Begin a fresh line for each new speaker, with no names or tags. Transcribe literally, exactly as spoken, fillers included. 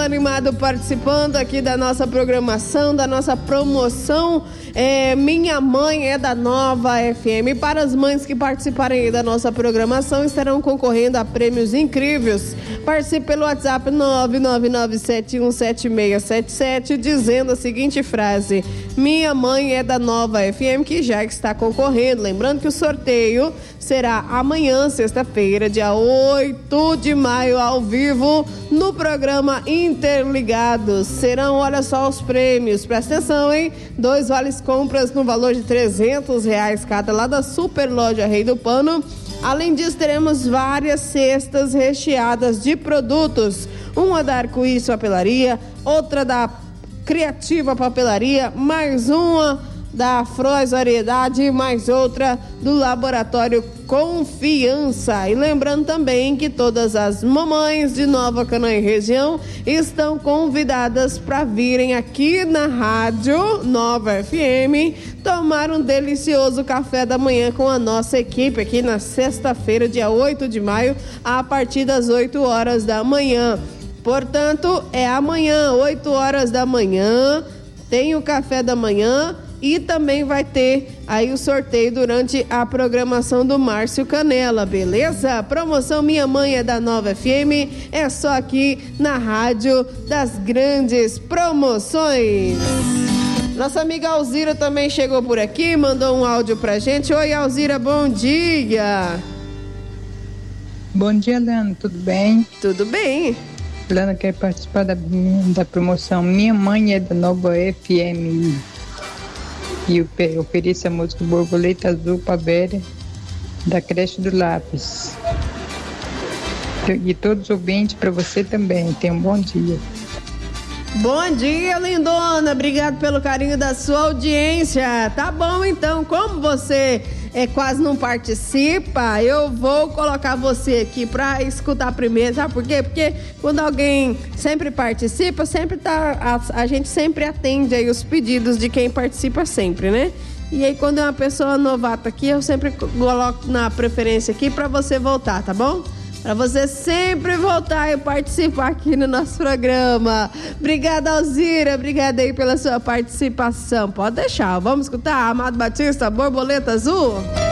animado participando aqui da nossa programação, da nossa promoção. É, Minha Mãe é da Nova F M. Para as mães que participarem aí da nossa programação, estarão concorrendo a prêmios incríveis. Participe pelo WhatsApp nove nove nove sete um sete seis sete sete, dizendo a seguinte frase: Minha Mãe é da Nova F M, que já está concorrendo. Lembrando que o sorteio será amanhã, sexta-feira, dia oito de maio, ao vivo, no programa Interligados. Serão, olha só, os prêmios. Presta atenção, hein? Dois vales compras no valor de trezentos reais cada, lá da Super Loja Rei do Pano. Além disso, teremos várias cestas recheadas de produtos. Uma da Arco-Íris Papelaria, outra da Criativa Papelaria, mais uma da Frois Variedade, mais outra do Laboratório Confiança. E lembrando também que todas as mamães de Nova Canaã e região estão convidadas para virem aqui na Rádio Nova F M tomar um delicioso café da manhã com a nossa equipe aqui na sexta-feira, dia oito de maio, a partir das oito horas da manhã. Portanto, é amanhã, oito horas da manhã, tem o café da manhã. E também vai ter aí o sorteio durante a programação do Márcio Canela, beleza? Promoção Minha Mãe é da Nova F M, é só aqui na Rádio das Grandes Promoções. Nossa amiga Alzira também chegou por aqui, mandou um áudio pra gente. Oi, Alzira, bom dia.
Bom dia, Lana, tudo bem?
Tudo bem.
Lana quer participar da, da promoção Minha Mãe é da Nova F M. E eu ofereço a música Borboleta Azul para a Vera, da Creche do Lápis. E todos os ouvintes, para você também. Tenha um bom dia.
Bom dia, lindona. Obrigado pelo carinho da sua audiência. Tá bom, então. Como você é, quase não participa, eu vou colocar você aqui para escutar primeiro. Sabe por quê? Porque quando alguém sempre participa, sempre tá, a, a gente sempre atende aí os pedidos de quem participa sempre, né? E aí, quando é uma pessoa novata aqui, eu sempre coloco na preferência aqui para você voltar, tá bom? Para você sempre voltar e participar aqui no nosso programa. Obrigada, Alzira. Obrigada aí pela sua participação. Pode deixar. Vamos escutar Amado Batista, Borboleta Azul?